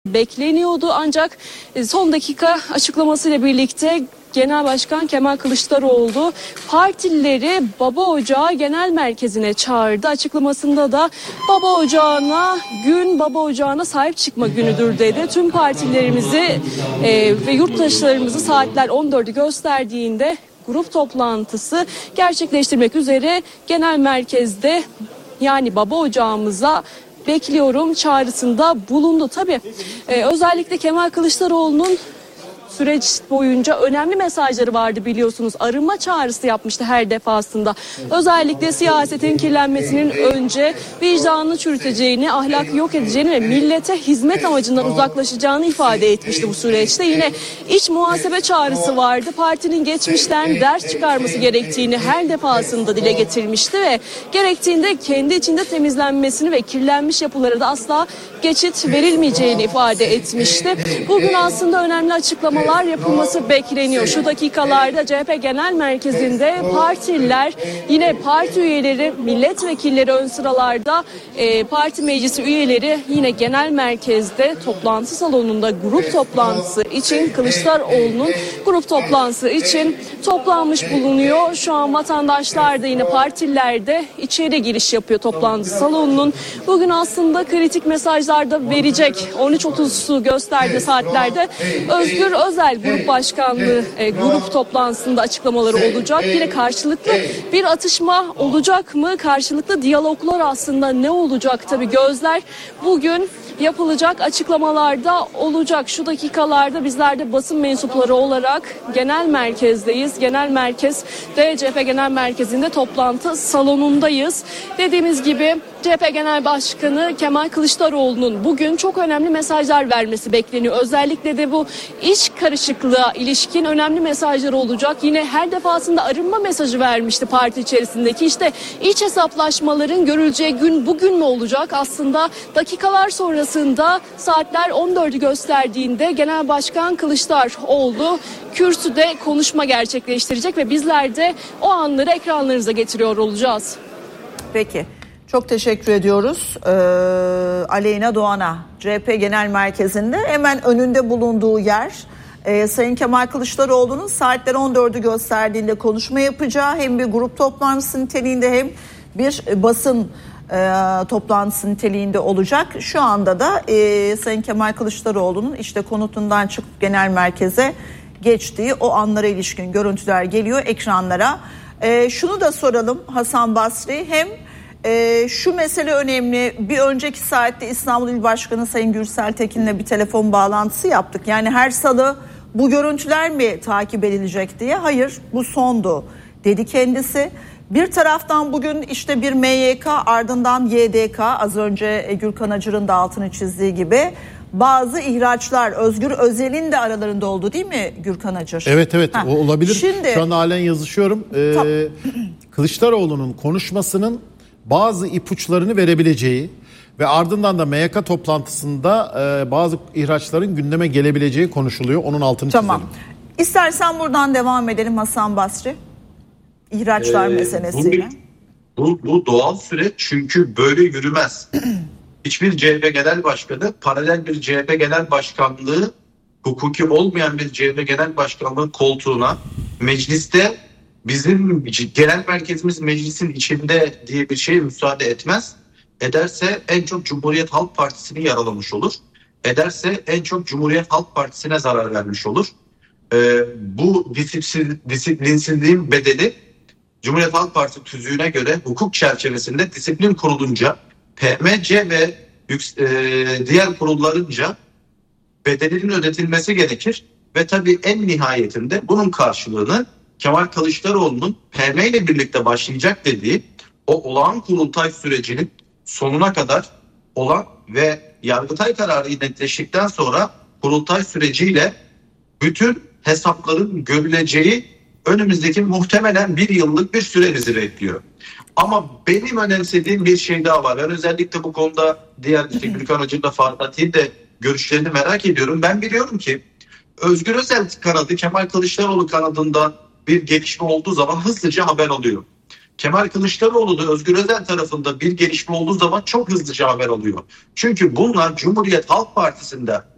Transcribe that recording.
bekleniyordu ancak son dakika açıklamasıyla birlikte Genel Başkan Kemal Kılıçdaroğlu partilileri Baba Ocağı Genel Merkezi'ne çağırdı. Açıklamasında da Baba Ocağı'na sahip çıkma günüdür dedi. Tüm partilerimizi ve yurttaşlarımızı saatler 14'ü gösterdiğinde grup toplantısı gerçekleştirmek üzere genel merkezde, yani Baba Ocağımıza bekliyorum çağrısında bulundu. Tabii özellikle Kemal Kılıçdaroğlu'nun süreç boyunca önemli mesajları vardı, biliyorsunuz. Arınma çağrısı yapmıştı her defasında. Özellikle siyasetin kirlenmesinin önce vicdanını çürüteceğini, ahlakı yok edeceğini ve millete hizmet amacından uzaklaşacağını ifade etmişti bu süreçte. Yine iç muhasebe çağrısı vardı. Partinin geçmişten ders çıkarması gerektiğini her defasında dile getirmişti ve gerektiğinde kendi içinde temizlenmesini ve kirlenmiş yapılara da asla geçit verilmeyeceğini ifade etmişti. Bugün aslında önemli açıklamalar yapılması bekleniyor. Şu dakikalarda CHP Genel Merkezi'nde partililer, yine parti üyeleri, milletvekilleri ön sıralarda, parti meclisi üyeleri yine genel merkezde toplantı salonunda grup toplantısı için, Kılıçdaroğlu'nun grup toplantısı için toplanmış bulunuyor. Şu an vatandaşlar da yine partililer de içeri giriş yapıyor toplantı salonunun. Bugün aslında kritik mesajlar da verecek. 13.30'u gösterdiği saatlerde Özgür Özel Grup Başkanlığı grup toplantısında açıklamaları olacak. Yine karşılıklı bir atışma olacak mı? Karşılıklı diyaloglar aslında ne olacak? Tabii gözler bugün yapılacak açıklamalarda olacak. Şu dakikalarda bizler de basın mensupları olarak genel merkezdeyiz. Genel merkezde, CHP Genel Merkezi'nde toplantı salonundayız. Dediğimiz gibi CHP Genel Başkanı Kemal Kılıçdaroğlu'nun bugün çok önemli mesajlar vermesi bekleniyor. Özellikle de bu iç karışıklığa ilişkin önemli mesajlar olacak. Yine her defasında arınma mesajı vermişti parti içerisindeki. İşte iç hesaplaşmaların görüleceği gün bugün mü olacak? Aslında dakikalar sonrasında saatler 14'ü gösterdiğinde Genel Başkan Kılıçdaroğlu kürsüde konuşma gerçekleştirecek ve bizler de o anları ekranlarınıza getiriyor olacağız. Peki. Çok teşekkür ediyoruz Aleyna Doğan'a. CHP Genel Merkezi'nde hemen önünde bulunduğu yer, Sayın Kemal Kılıçdaroğlu'nun saatler 14'ü gösterdiğinde konuşma yapacağı hem bir grup toplantısı niteliğinde hem bir basın toplantısı niteliğinde olacak. Şu anda da Sayın Kemal Kılıçdaroğlu'nun işte konutundan çıkıp genel merkeze geçtiği o anlara ilişkin görüntüler geliyor ekranlara. Şunu da soralım Hasan Basri, hem şu mesele önemli. Bir önceki saatte İstanbul İl Başkanı Sayın Gürsel Tekin'le bir telefon bağlantısı yaptık. Yani her salı bu görüntüler mi takip edilecek diye. Hayır, bu sondu dedi kendisi. Bir taraftan bugün işte bir MYK, ardından YDK, az önce Gürkan Acır'ın da altını çizdiği gibi bazı ihraçlar, Özgür Özel'in de aralarında oldu değil mi Gürkan Acır? Evet o olabilir. Şimdi, şu an halen yazışıyorum. Kılıçdaroğlu'nun konuşmasının bazı ipuçlarını verebileceği ve ardından da MYK toplantısında bazı ihraçların gündeme gelebileceği konuşuluyor. Onun altını çizelim. İstersen buradan devam edelim Hasan Basri. İhraçlar meselesiyle. Bu doğal süreç, çünkü böyle yürümez. Hiçbir CHP Genel Başkanı paralel bir CHP Genel Başkanlığı, hukuki olmayan bir CHP Genel Başkanlığı koltuğuna mecliste, bizim genel merkezimiz meclisin içinde diye bir şey müsaade etmez. Ederse en çok Cumhuriyet Halk Partisi'ni yaralamış olur. Ederse en çok Cumhuriyet Halk Partisi'ne zarar vermiş olur. Bu disiplinsizliğin bedeli Cumhuriyet Halk Partisi tüzüğüne göre hukuk çerçevesinde disiplin kurulunca, PMC ve diğer kurullarınca bedelinin ödetilmesi gerekir. Ve tabii en nihayetinde bunun karşılığını Kemal Kılıçdaroğlu'nun PM ile birlikte başlayacak dediği o olağan kurultay sürecinin sonuna kadar olan ve Yargıtay kararı netleştikten sonra kurultay süreciyle bütün hesapların görüleceği önümüzdeki muhtemelen bir yıllık bir süre bizi bekliyor. Ama benim önemsediğim bir şey daha var. Ben özellikle bu konuda diğer Gürkan Hoca'yla Fatih'in de görüşlerini merak ediyorum. Ben biliyorum ki Özgür Özel kanadı Kemal Kılıçdaroğlu kanadında bir gelişme olduğu zaman hızlıca haber oluyor. Kemal Kılıçdaroğlu da Özgür Özel tarafında bir gelişme olduğu zaman çok hızlıca haber alıyor. Çünkü bunlar Cumhuriyet Halk Partisi'nde